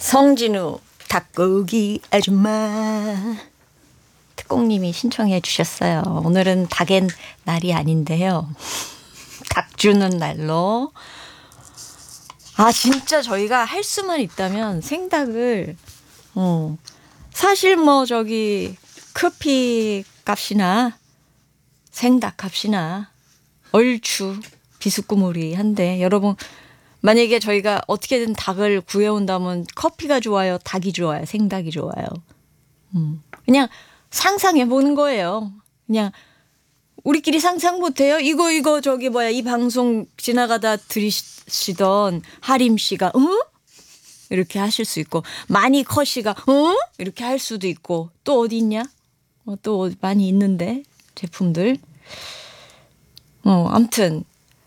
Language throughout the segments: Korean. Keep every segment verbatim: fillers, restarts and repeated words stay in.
성진우 닭고기 아줌마 특공님이 신청해 주셨어요. 오늘은 닭엔 날이 아닌데요. 닭 주는 날로. 아 진짜 저희가 할 수만 있다면 생닭을 어, 사실 뭐 저기 커피 값이나 생닭 값이나 얼추 비스꾸무리한데 여러분 만약에 저희가 어떻게든 닭을 구해온다면 커피가 좋아요? 닭이 좋아요? 생닭이 좋아요? 음, 그냥 상상해 보는 거예요. 그냥 우리끼리 상상 못해요? 이거 이거 저기 뭐야 이 방송 지나가다 들으시던 하림 씨가 응? 이렇게 하실 수 있고 마니커 씨가 응? 이렇게 할 수도 있고 또 어디 있냐? 어, 또 많이 있는데 제품들. 어, 아무튼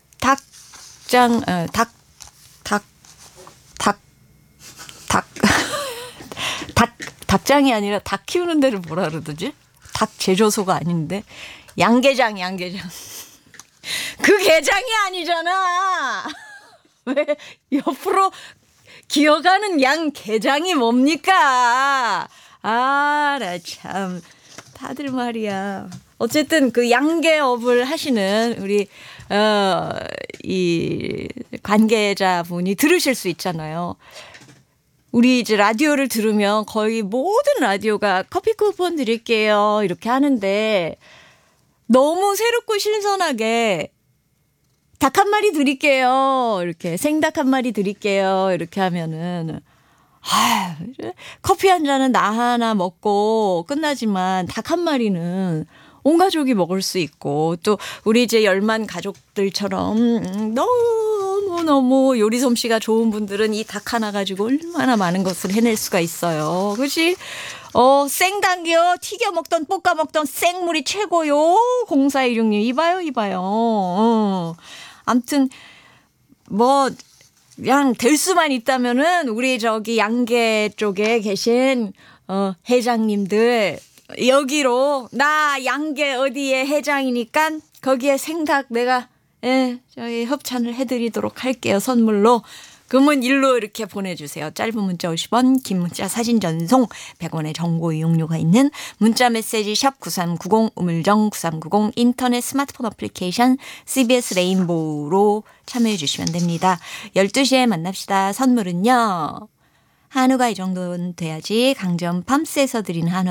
닭장 어, 닭 닭, 닭, 닭, 닭, 닭장이 아니라 닭 키우는 데를 뭐라 그러더지? 닭 제조소가 아닌데. 양계장, 양계장. 그 게장이 아니잖아. 왜 옆으로 기어가는 양게장이 뭡니까? 아, 나 참. 다들 말이야. 어쨌든 그 양계업을 하시는 우리 어, 이 관계자분이 들으실 수 있잖아요. 우리 이제 라디오를 들으면 거의 모든 라디오가 커피 쿠폰 드릴게요 이렇게 하는데 너무 새롭고 신선하게 닭 한 마리 드릴게요 이렇게 생닭 한 마리 드릴게요 이렇게 하면은 아, 커피 한 잔은 나 하나 먹고 끝나지만 닭 한 마리는 온 가족이 먹을 수 있고 또 우리 이제 열만 가족들처럼 너무너무 요리 솜씨가 좋은 분들은 이 닭 하나 가지고 얼마나 많은 것을 해낼 수가 있어요. 그렇지? 어, 생닭이요. 튀겨 먹던 볶아 먹던 생물이 최고요. 공사일육님 이봐요 이봐요. 어. 아무튼 뭐 그냥 될 수만 있다면은 우리 저기 양계 쪽에 계신 어, 회장님들 여기로 나 양계 어디에 회장이니까 거기에 생닭 내가 예, 저희 협찬을 해드리도록 할게요. 선물로. 그러면 일로 이렇게 보내주세요. 짧은 문자 오십 원, 긴 문자 사진 전송 백 원의 정보 이용료가 있는 문자 메시지 샵 구삼구공 우물정 구삼구공 인터넷 스마트폰 어플리케이션 씨비에스 레인보우로 참여해 주시면 됩니다. 열두 시에 만납시다. 선물은요. 한우가 이 정도는 돼야지 강전 팜스에서 드리는 한우